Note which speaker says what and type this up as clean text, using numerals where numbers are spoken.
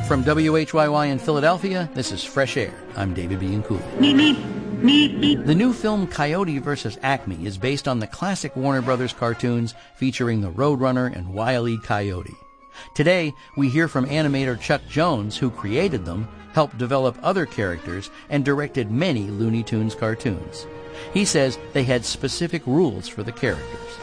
Speaker 1: From WHYY in Philadelphia, this is Fresh Air. I'm David B. Cooley. The new film Coyote vs. Acme is based on the classic Warner Brothers cartoons featuring the Roadrunner and Wile E. Coyote. Today, we hear from animator Chuck Jones, who created them, helped develop other characters, and directed many Looney Tunes cartoons. He says they had specific rules for the characters.